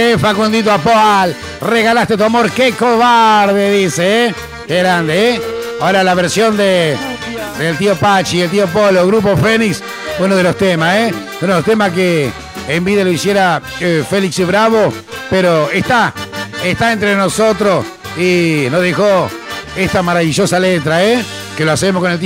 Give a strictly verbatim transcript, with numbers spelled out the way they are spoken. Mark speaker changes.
Speaker 1: Eh, Facundito Apoal, regalaste tu amor, qué cobarde, dice, ¿eh? Qué grande, ¿eh? Ahora la versión de del tío Pachi, el tío Polo, Grupo Fénix, uno de los temas, ¿eh? Uno de los temas que en vida lo hiciera eh, Félix y Bravo, pero está, está entre nosotros y nos dejó esta maravillosa letra, ¿eh? Que lo hacemos con el tío